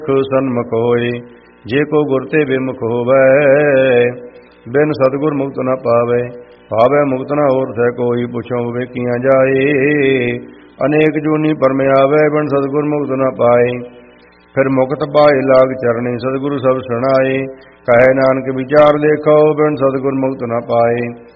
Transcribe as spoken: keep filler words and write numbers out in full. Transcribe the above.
सन्मुख होए, जे को गुर ते विमुख होवै, बिन सतगुर मुक्त न पावै। पावै मुक्त न होर सै कोई, पुछो विवेकियां जाए। अनेक जूनी परम आवै, बिन सतगुर मुक्त न पाए। फिर मुक्त पाए लाग चरणी, सतगुरु सब सुनाए। कहे नानक विचार देखो, बिन सतगुर मुक्त न पाए।